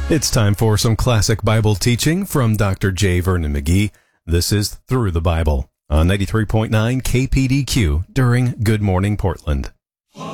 It's time for some classic Bible teaching from Dr. J. Vernon McGee. This is Through the Bible on 93.9 KPDQ during Good Morning Portland.